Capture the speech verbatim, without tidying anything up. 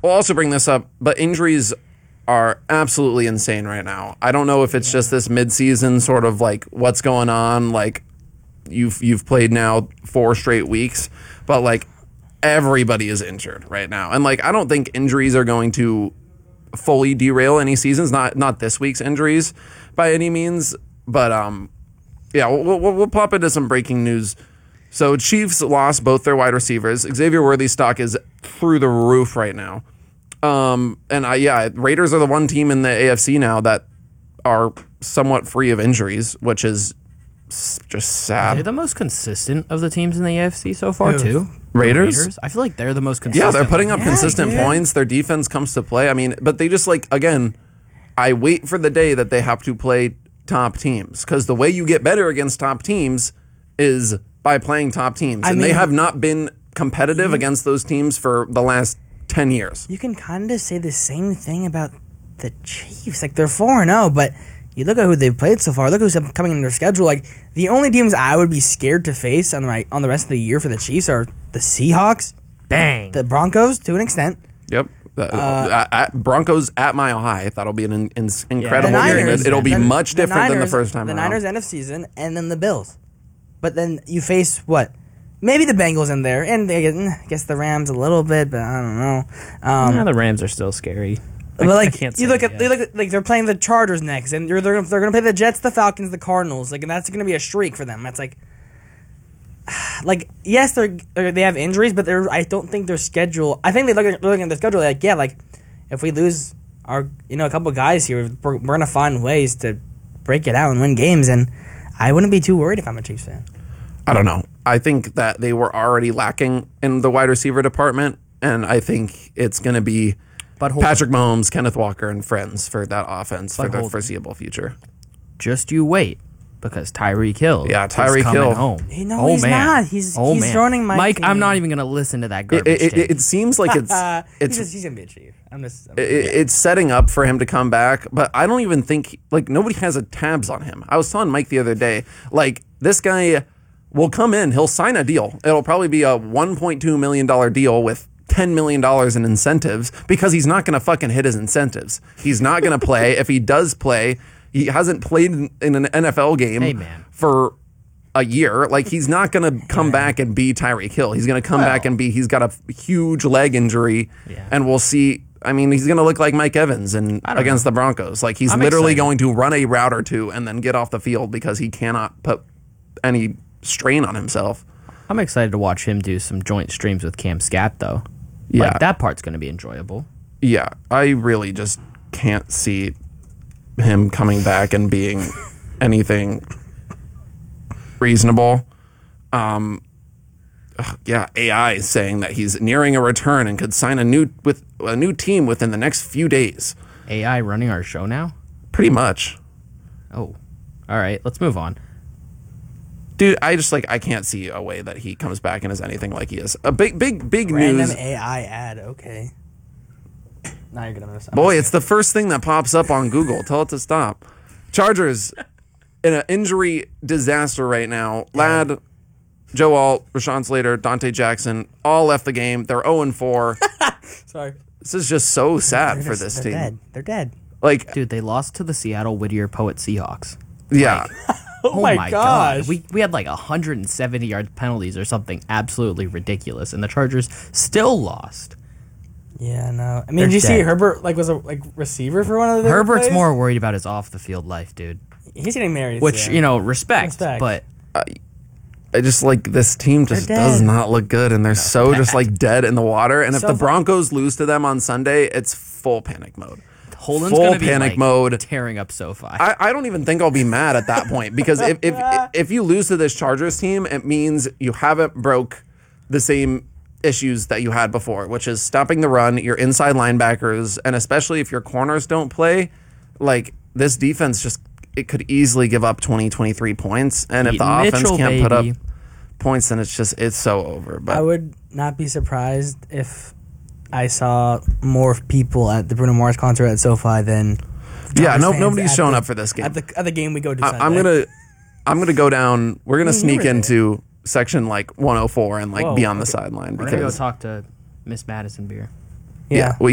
we'll also bring this up, but injuries are absolutely insane right now. I don't know if it's just this midseason sort of like what's going on. Like you've you've played now four straight weeks, but like everybody is injured right now, and like I don't think injuries are going to fully derail any seasons. Not not this week's injuries by any means, but um, yeah, we'll we'll, we'll pop into some breaking news. So Chiefs lost both their wide receivers. Xavier Worthy's stock is through the roof right now. Um, and I, yeah, Raiders are the one team in the A F C now that are somewhat free of injuries, which is just sad. They're the most consistent of the teams in the A F C so far, Who? too. Raiders? Raiders? I feel like they're the most consistent. Yeah, they're putting up Yeah, consistent dude. points. Their defense comes to play. I mean, but they just like, again, I wait for the day that they have to play top teams, because the way you get better against top teams is by playing top teams. I and they mean- have not been competitive against those teams for the last ten years. You can kind of say the same thing about the Chiefs. Like, they're four and oh, but you look at who they've played so far. Look who's coming in their schedule. Like, the only teams I would be scared to face on the, right, on the rest of the year for the Chiefs are the Seahawks, Dang. the Broncos, to an extent. Yep. Uh, at Broncos at Mile High. That'll be an in, in, incredible The game. Niners, It'll be the- much the different than the Niners- first time The around. Niners end of season, and then the Bills. But then you face what? Maybe the Bengals in there, and they get, I guess the Rams a little bit, but I don't know. Um, Yeah, the Rams are still scary. But I- like I can't you say look at, yet. they look at like they're playing the Chargers next, and they're they're, they're going to play the Jets, the Falcons, the Cardinals, like, and that's going to be a streak for them. That's like, like yes, they're they have injuries, but they're I don't think their schedule. I think they look at looking at the schedule like, yeah, like if we lose our you know a couple guys here, we're, we're going to find ways to break it out and win games, and I wouldn't be too worried if I'm a Chiefs fan. I don't know. I think that they were already lacking in the wide receiver department, and I think it's going to be But hold Patrick Mahomes, Kenneth Walker, and friends for that offense for But the hold on. foreseeable future. Just you wait, because Tyreek Hill Yeah, is Tyreek coming Hill. home. Hey, no, oh, he's man. not. He's- oh, he's man. running Mike Mike, I'm and- not even going to listen to that It, garbage it, take. it, it seems like it's Uh, it's he's, just, he's going to be a Chief. I'm just. I'm, it, it's setting up for him to come back, but I don't even think like nobody has a tabs on him. I was telling Mike the other day, like this guy will come in, he'll sign a deal. It'll probably be a one point two million dollar deal with ten million dollars in incentives, because he's not going to fucking hit his incentives. He's not going to play. If he does play, he hasn't played in, in an N F L game Hey, man. for a year. Like, he's not going to come back and be Tyreek Hill. He's going to come back and be, he's got a huge leg injury, Yeah. and we'll see. I mean, he's going to look like Mike Evans and I don't against the Broncos. Like, he's I'm literally excited. going to run a route or two and then get off the field because he cannot put any strain on himself. I'm excited to watch him do some joint streams with Cam Scat, though. Yeah. Like, that part's going to be enjoyable. Yeah, I really just can't see him coming back and being anything reasonable. Um, ugh, yeah, A I is saying that he's nearing a return and could sign a new with a new team within the next few days. A I running our show now? Pretty much, Oh. All right, let's move on. dude. I just like I can't see a way that he comes back and is anything like he is. A big, big, big random news. A I ad. Okay. Now you're gonna miss. Boy, it's the first thing that pops up on Google. Tell it to stop. Chargers in an injury disaster right now. Ladd, Joe Alt, Rashawn Slater, Dante Jackson all left the game. They're oh and four. Sorry. This is just so sad They're for just- this they're team. Dead. They're dead. Like, Dude, they lost to the Seattle Whittier Poet Seahawks. yeah. Oh, my, gosh. We we had like one hundred seventy yard penalties or something absolutely ridiculous, and the Chargers still lost. Yeah, no. I mean, They're did you see dead. Herbert like was a like receiver for one of the Herbert's plays? more worried about his off the field life, dude. He's getting married. Which, yeah. you know, respect, Respect. but I just like this team just They're does dead. not look good, and they're so just like dead in the water. And if So the fu- Broncos lose to them on Sunday, it's full panic mode. Holden's Full gonna be panic like, mode. tearing up SoFi. I, I don't even think I'll be mad at that point, because if, if if you lose to this Chargers team, it means you haven't broke the same issues that you had before, which is stopping the run, your inside linebackers, and especially if your corners don't play, like this defense just it could easily give up twenty, twenty-three points, and if the offense Mitchell, can't put up baby. points, then it's just it's so over. But I would not be surprised if I saw more people at the Bruno Mars concert at SoFi than yeah, Chargers no, fans nobody's at showing the- up for this game. at the at the game we go to. I, Sunday. I'm gonna I'm gonna go down. We're gonna Mm, you sneak were there. into section like one oh four and like Whoa, be on the okay. sideline We're gonna go because talk to Miss Madison Beer. yeah. we